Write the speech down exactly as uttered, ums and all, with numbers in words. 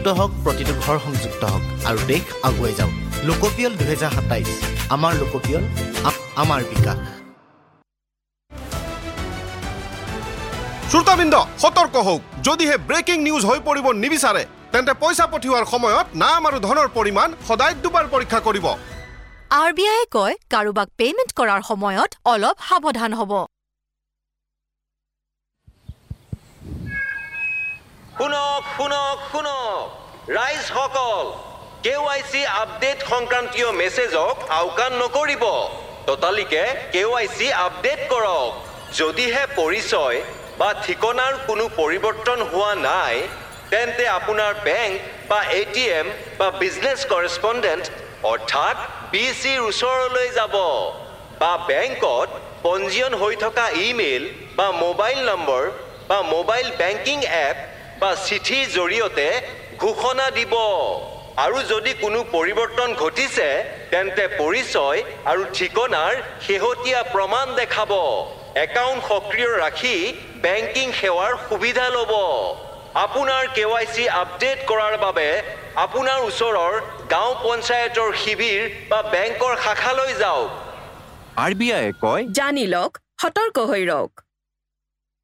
হওক প্ৰতিটো ঘৰ সংযুক্ত হওক আৰু দেশ আগুৱাই যাওক লোকপিয়ল দুহেজাৰ সাতাইছ আমাৰ লোকপিয়ল আমাৰ বিকাশ শ্ৰোতাবৃন্দ সতৰ্ক হওক যদিহে ব্ৰেকিং নিউজ হৈ পৰিব নিবিচাৰে তেন্তে পইচা পঠিওৱাৰ সময়ত নাম আৰু ধনৰ পৰিমাণ সদায় দুবাৰ পৰীক্ষা কৰিব আৰ বি আই কয় কাৰোবাক পেমেন্ট কৰাৰ সময়ত অলপ সাৱধান হ'ব শুনক শুনক শুনক ৰাইজ সকল কে ৱাই চি আপডেট সংক্ৰান্তীয় মেছেজক আওকাণ নকৰিব ততালিকে কে ৱাই চি আপডেট কৰক যদিহে পৰিচয় বা ঠিকনাৰ কোনো পৰিৱৰ্তন হোৱা নাই তেন্তে আপোনাৰ বেংক বা এ টি এম বা বিজনেছ কৰেছপণ্ডেণ্ট অৰ্থাৎ বি চিৰ ওচৰলৈ যাব বা বেংকত পঞ্জীয়ন হৈ থকা ইমেইল বা মোবাইল নম্বৰ বা মোবাইল বেংকিং এপ বা চিঠিৰ জৰিয়তে ঘোষণা দিব আৰু যদি কোনো পৰিৱৰ্তন ঘটিছে তেন্তে পৰিচয় আৰু ঠিকনাৰ শেহতীয়া প্ৰমাণ দেখাব একাউণ্ট সক্ৰিয় ৰাখি বেংকিং সেৱাৰ সুবিধা ল'ব আপোনাৰ কে ৱাই চি আপডেট কৰাৰ বাবে আপোনাৰ ওচৰৰ গাঁও পঞ্চায়তৰ শিবিৰ বা বেংকৰ শাখালৈ যাওক আৰ বি আই কয় জানি লওক সতৰ্ক হৈ ৰওক